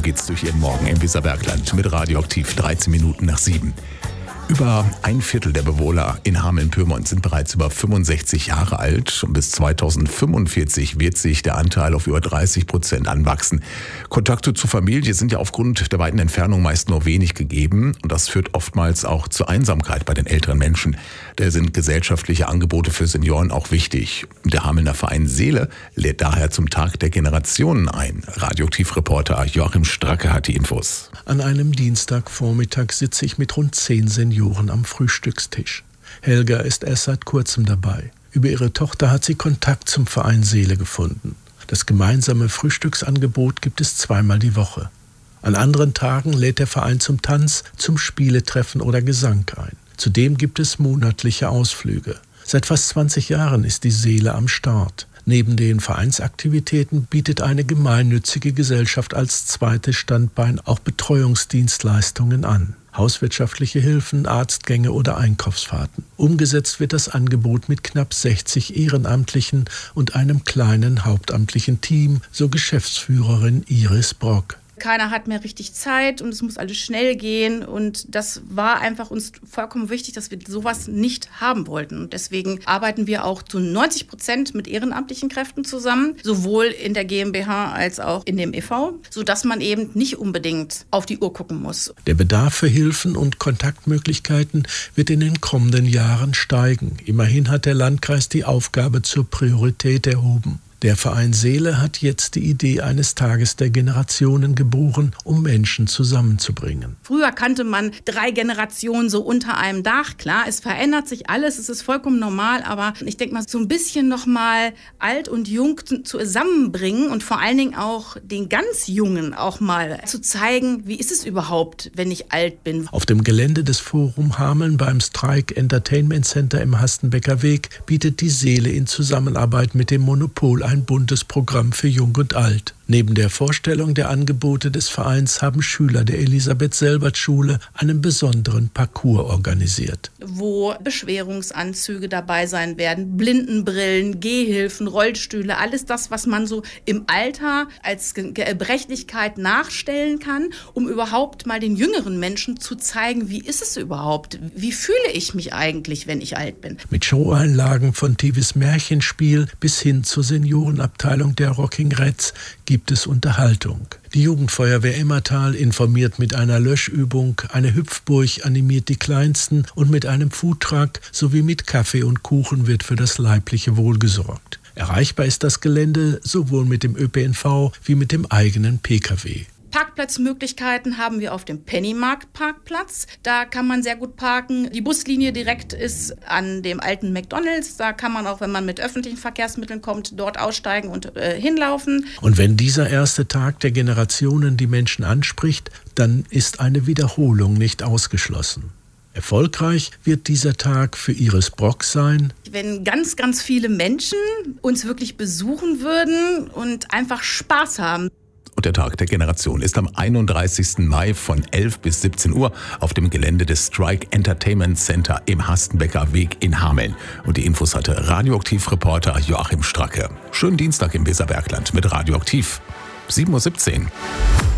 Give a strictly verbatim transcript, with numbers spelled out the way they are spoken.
geht's durch Ihren Morgen im Weserbergland mit Radioaktiv dreizehn Minuten nach sieben. Über ein Viertel der Bewohner in Hameln-Pyrmont sind bereits über fünfundsechzig Jahre alt und bis zweitausendfünfundvierzig wird sich der Anteil auf über dreißig Prozent anwachsen. Kontakte zur Familie sind ja aufgrund der weiten Entfernung meist nur wenig gegeben und das führt oftmals auch zur Einsamkeit bei den älteren Menschen. Da sind gesellschaftliche Angebote für Senioren auch wichtig. Der Hamelner Verein Seele lädt daher zum Tag der Generationen ein. Radioaktiv-Reporter Joachim Stracke hat die Infos. An einem Dienstagvormittag sitze ich mit rund zehn Senioren am Frühstückstisch. Helga ist erst seit kurzem dabei. Über ihre Tochter hat sie Kontakt zum Verein Seele gefunden. Das gemeinsame Frühstücksangebot gibt es zweimal die Woche. An anderen Tagen lädt der Verein zum Tanz, zum Spieletreffen oder Gesang ein. Zudem gibt es monatliche Ausflüge. Seit fast zwanzig Jahren ist die Seele am Start. Neben den Vereinsaktivitäten bietet eine gemeinnützige Gesellschaft als zweites Standbein auch Betreuungsdienstleistungen an. Hauswirtschaftliche Hilfen, Arztgänge oder Einkaufsfahrten. Umgesetzt wird das Angebot mit knapp sechzig Ehrenamtlichen und einem kleinen hauptamtlichen Team, so Geschäftsführerin Iris Brock. Keiner hat mehr richtig Zeit und es muss alles schnell gehen und das war einfach uns vollkommen wichtig, dass wir sowas nicht haben wollten. Und deswegen arbeiten wir auch zu neunzig Prozent mit ehrenamtlichen Kräften zusammen, sowohl in der GmbH als auch in dem e V, sodass man eben nicht unbedingt auf die Uhr gucken muss. Der Bedarf für Hilfen und Kontaktmöglichkeiten wird in den kommenden Jahren steigen. Immerhin hat der Landkreis die Aufgabe zur Priorität erhoben. Der Verein Seele hat jetzt die Idee eines Tages der Generationen geboren, um Menschen zusammenzubringen. Früher kannte man drei Generationen so unter einem Dach. Klar, es verändert sich alles, es ist vollkommen normal, aber ich denke mal, so ein bisschen nochmal alt und jung zusammenbringen und vor allen Dingen auch den ganz Jungen auch mal zu zeigen, wie ist es überhaupt, wenn ich alt bin. Auf dem Gelände des Forum Hameln beim Strike Entertainment Center im Hastenbecker Weg bietet die Seele in Zusammenarbeit mit dem Monopol ein ein buntes Programm für Jung und Alt. Neben der Vorstellung der Angebote des Vereins haben Schüler der Elisabeth-Selbert-Schule einen besonderen Parcours organisiert. Wo Beschwerungsanzüge dabei sein werden, Blindenbrillen, Gehhilfen, Rollstühle, alles das, was man so im Alter als Gebrechlichkeit nachstellen kann, um überhaupt mal den jüngeren Menschen zu zeigen, wie ist es überhaupt, wie fühle ich mich eigentlich, wenn ich alt bin. Mit Showeinlagen von Tivis Märchenspiel bis hin zur Seniorenabteilung der Rocking Reds gibt es Unterhaltung. Die Jugendfeuerwehr Emmertal informiert mit einer Löschübung, eine Hüpfburg animiert die Kleinsten und mit einem Foodtruck sowie mit Kaffee und Kuchen wird für das leibliche Wohl gesorgt. Erreichbar ist das Gelände sowohl mit dem Ö P N V wie mit dem eigenen P K W. Parkplatzmöglichkeiten haben wir auf dem Pennymarkt-Parkplatz. Da kann man sehr gut parken. Die Buslinie direkt ist an dem alten McDonald's. Da kann man auch, wenn man mit öffentlichen Verkehrsmitteln kommt, dort aussteigen und äh, hinlaufen. Und wenn dieser erste Tag der Generationen die Menschen anspricht, dann ist eine Wiederholung nicht ausgeschlossen. Erfolgreich wird dieser Tag für Iris Brock sein, wenn ganz, ganz viele Menschen uns wirklich besuchen würden und einfach Spaß haben. Und der Tag der Generation ist am einunddreißigsten Mai von elf bis siebzehn Uhr auf dem Gelände des Strike Entertainment Center im Hastenbecker Weg in Hameln. Und die Infos hatte Radioaktiv-Reporter Joachim Stracke. Schönen Dienstag im Weserbergland mit Radioaktiv. sieben Uhr siebzehn.